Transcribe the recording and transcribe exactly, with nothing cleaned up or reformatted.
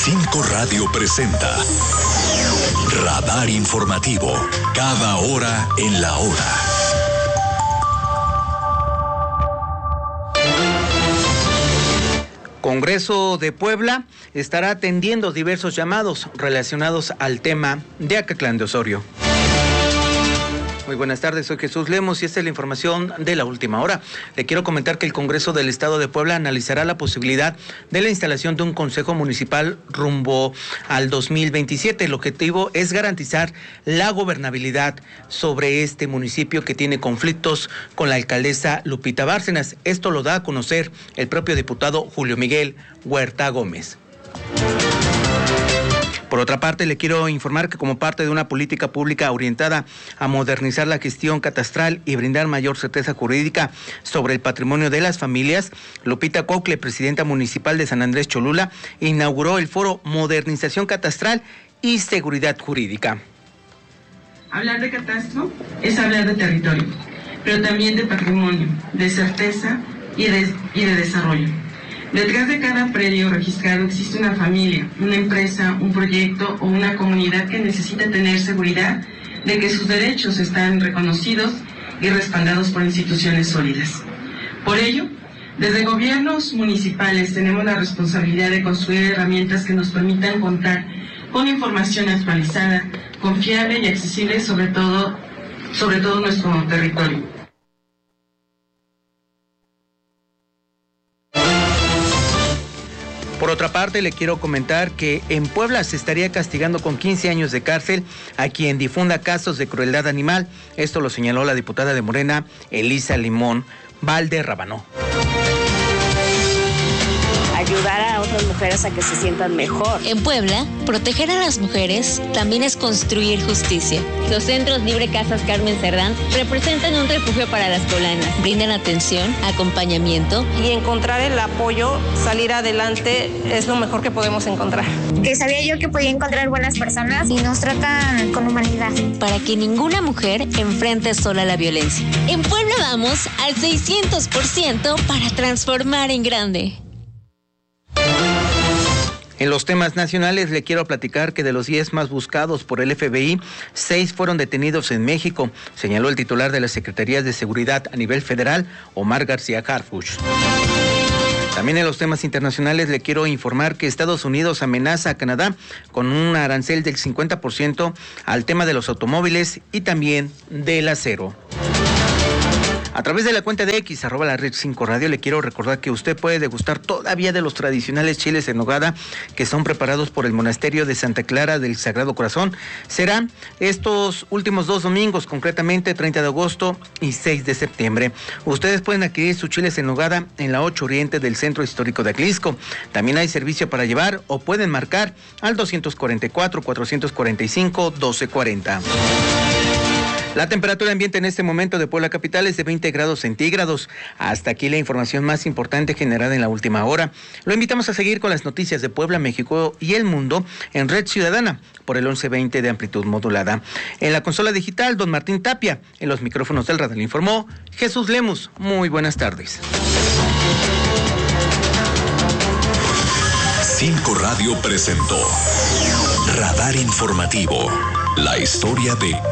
Cinco Radio presenta Radar Informativo, cada hora en la hora. Congreso de Puebla estará atendiendo diversos llamados relacionados al tema de Acatlán de Osorio. Muy buenas tardes, soy Jesús Lemos y esta es la información de la última hora. Le quiero comentar que el Congreso del Estado de Puebla analizará la posibilidad de la instalación de un consejo municipal rumbo al dos mil veintisiete. El objetivo es garantizar la gobernabilidad sobre este municipio que tiene conflictos con la alcaldesa Lupita Bárcenas. Esto lo da a conocer el propio diputado Julio Miguel Huerta Gómez. Por otra parte, le quiero informar que como parte de una política pública orientada a modernizar la gestión catastral y brindar mayor certeza jurídica sobre el patrimonio de las familias, Lupita Cocle, presidenta municipal de San Andrés Cholula, inauguró el foro Modernización Catastral y Seguridad Jurídica. Hablar de catastro es hablar de territorio, pero también de patrimonio, de certeza y de, y de desarrollo. Detrás de cada predio registrado existe una familia, una empresa, un proyecto o una comunidad que necesita tener seguridad de que sus derechos están reconocidos y respaldados por instituciones sólidas. Por ello, desde gobiernos municipales tenemos la responsabilidad de construir herramientas que nos permitan contar con información actualizada, confiable y accesible sobre todo, sobre todo nuestro territorio. Por otra parte, le quiero comentar que en Puebla se estaría castigando con quince años de cárcel a quien difunda casos de crueldad animal. Esto lo señaló la diputada de Morena, Elisa Limón Valderrábano. Ayudar a otras mujeres a que se sientan mejor. En Puebla, proteger a las mujeres también es construir justicia. Los centros Libre Casas Carmen Cerdán representan un refugio para las poblanas. Brindan atención, acompañamiento. Y encontrar el apoyo, salir adelante, es lo mejor que podemos encontrar. Que sabía yo que podía encontrar buenas personas y nos tratan con humanidad. Para que ninguna mujer enfrente sola la violencia. En Puebla vamos al seiscientos por ciento para transformar en grande. En los temas nacionales le quiero platicar que de los diez más buscados por el F B I, seis fueron detenidos en México, señaló el titular de las Secretarías de Seguridad a nivel federal, Omar García Harfuch. También en los temas internacionales le quiero informar que Estados Unidos amenaza a Canadá con un arancel del cincuenta por ciento al tema de los automóviles y también del acero. A través de la cuenta de X, arroba la red cinco Radio, le quiero recordar que usted puede degustar todavía de los tradicionales chiles en nogada que son preparados por el Monasterio de Santa Clara del Sagrado Corazón. Serán estos últimos dos domingos, concretamente treinta de agosto y seis de septiembre. Ustedes pueden adquirir sus chiles en nogada en la ocho Oriente del Centro Histórico de Atlisco. También hay servicio para llevar o pueden marcar al doscientos cuarenta y cuatro, cuatrocientos cuarenta y cinco, doce cuarenta. La temperatura ambiente en este momento de Puebla capital es de veinte grados centígrados. Hasta aquí la información más importante generada en la última hora. Lo invitamos a seguir con las noticias de Puebla, México y el mundo en Red Ciudadana por el once veinte de amplitud modulada. En la consola digital, don Martín Tapia. En los micrófonos del radar informó Jesús Lemos. Muy buenas tardes. Cinco Radio presentó Radar Informativo, la historia de